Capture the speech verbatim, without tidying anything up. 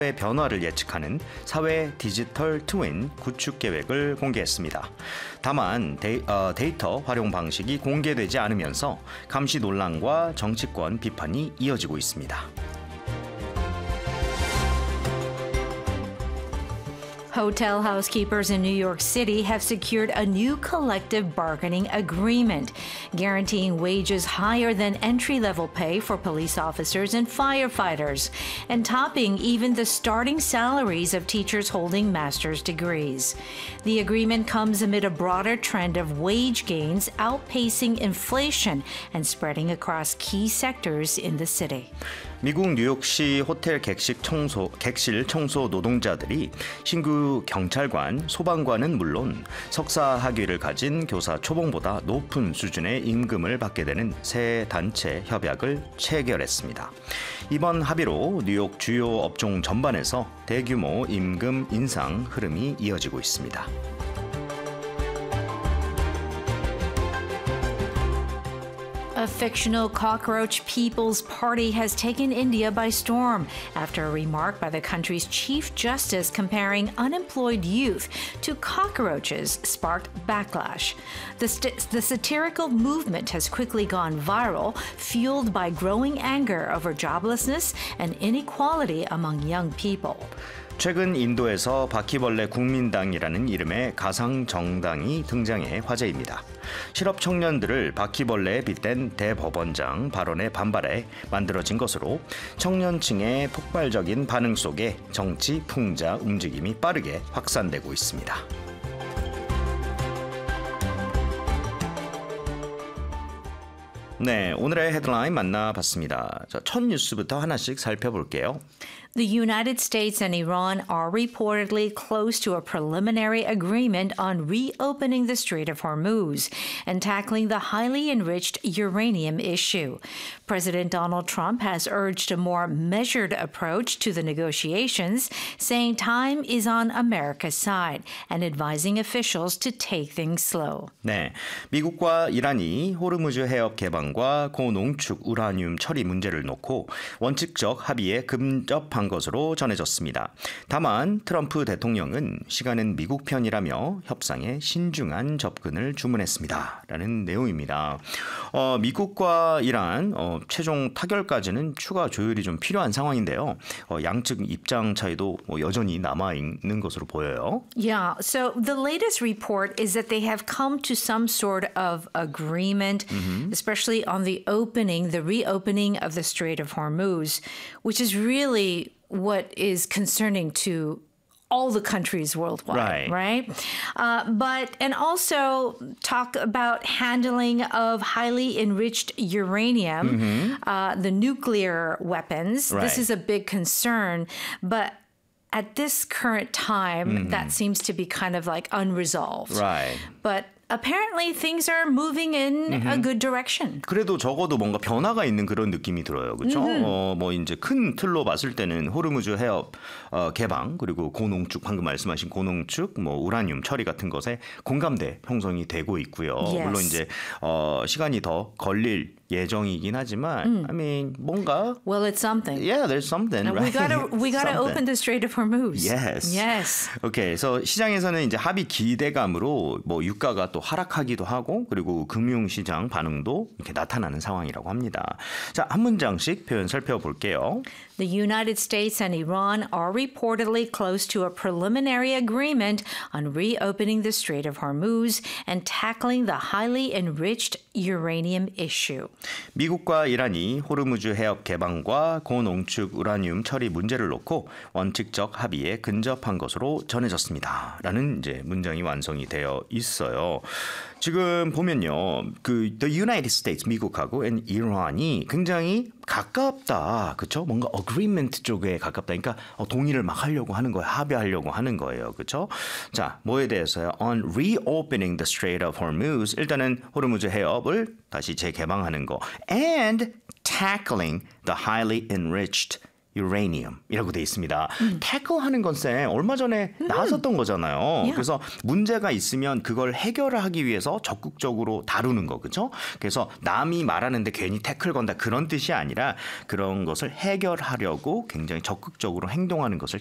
의 변화를 예측하는 사회 디지털 트윈 구축 계획을 공개했습니다. 다만 데이, 어, 데이터 활용 방식이 공개되지 않으면서 감시 논란과 정치권 비판이 이어지고 있습니다. Hotel housekeepers in New York City have secured a new collective bargaining agreement, guaranteeing wages higher than entry-level pay for police officers and firefighters, and topping even the starting salaries of teachers holding master's degrees. The agreement comes amid a broader trend of wage gains outpacing inflation and spreading across key sectors in the city. 미국 뉴욕시 호텔 객식 청소, 객실 청소 노동자들이 신규 경찰관, 소방관은 물론 석사 학위를 가진 교사 초봉보다 높은 수준의 임금을 받게 되는 새 단체 협약을 체결했습니다. 이번 합의로 뉴욕 주요 업종 전반에서 대규모 임금 인상 흐름이 이어지고 있습니다. A fictional cockroach people's party has taken India by storm after a remark by the country's chief justice comparing unemployed youth to cockroaches sparked backlash. The, st- the satirical movement has quickly gone viral, fueled by growing anger over joblessness and inequality among young people. 최근 인도에서 바퀴벌레 국민당이라는 이름의 가상 정당이 등장해 화제입니다. 실업 청년들을 바퀴벌레에 빗댄 대법원장 발언에 반발해 만들어진 것으로 청년층의 폭발적인 반응 속에 정치 풍자 움직임이 빠르게 확산되고 있습니다. 네, 오늘의 헤드라인 만나봤습니다. 자, 첫 뉴스부터 하나씩 살펴볼게요. The United States and Iran are reportedly close to a preliminary agreement on reopening the Strait of Hormuz and tackling the highly enriched uranium issue. President Donald Trump has urged a more measured approach to the negotiations, saying time is on America's side and advising officials to take things slow. 네, 미국과 이란이 호르무즈 해협 개방과 고농축 우라늄 처리 문제를 놓고 원칙적 합의에 근접한 것으로 전해졌습니다. 다만 트럼프 대통령은 시간은 미국 편이라며 협상에 신중한 접근을 주문했습니다. 라는 내용입니다. 어, 미국과 이란 어, 최종 타결까지는 추가 조율이 좀 필요한 상황인데요. 어, 양측 입장 차이도 뭐 여전히 남아있는 것으로 보여요. Yeah, so the latest report is that they have come to some sort of agreement, mm-hmm. especially on the opening, the reopening of the Strait of Hormuz, which is really what is concerning to all the countries worldwide, right? right? Uh, but, and also talk about handling of highly enriched uranium, mm-hmm. uh, the nuclear weapons. Right. This is a big concern, but at this current time, mm-hmm. that seems to be kind of like unresolved. Right. But apparently things are moving in mm-hmm. a good direction. 그래도 적어도 뭔가 변화가 있는 그런 느낌이 들어요. 그렇죠? Mm-hmm. 어, 뭐 이제 큰 틀로 봤을 때는 호르무즈 해협 어, 개방 그리고 고농축 방금 말씀하신 고농축 뭐 우라늄 처리 같은 것에 공감대 형성이 되고 있고요. Yes. 물론 이제 어, 시간이 더 걸릴 예정이긴 하지만 mm. I mean 뭔가 Well, it's something. Yeah, there's something. And right? we gotta we gotta open the Strait of Hormuz. Yes. Yes. 오케이. 그래서 시장에서는 이제 합의 기대감으로 뭐 유가가 또 하락하기도 하고 그리고 금융시장 반응도 이렇게 나타나는 상황이라고 합니다. 자, 한 문장씩 표현 살펴볼게요. The United States and Iran are reportedly close to a preliminary agreement on reopening the Strait of Hormuz and tackling the highly enriched uranium issue. 미국과 이란이 호르무즈 해협 개방과 고농축 우라늄 처리 문제를 놓고 원칙적 합의에 근접한 것으로 전해졌습니다. 라는 이제 문장이 완성이 되어 있어요. 지금 보면요, 그 The United States 미국하고 and 이란이 굉장히 가깝다, 그렇죠? 뭔가 agreement 쪽에 가깝다. 그러니까 동의를 막 하려고 하는 거예요, 합의하려고 하는 거예요, 그렇죠? 자, 뭐에 대해서요? On reopening the Strait of Hormuz, 일단은 호르무즈 해협을 다시 재개방하는 거, and tackling the highly enriched uranium이라고 돼 있습니다. 음. 태클하는 건 쌤 얼마 전에 음. 나왔었던 거잖아요. Yeah. 그래서 문제가 있으면 그걸 해결을 하기 위해서 적극적으로 다루는 거, 그렇죠? 그래서 남이 말하는데 괜히 태클 건다 그런 뜻이 아니라 그런 것을 해결하려고 굉장히 적극적으로 행동하는 것을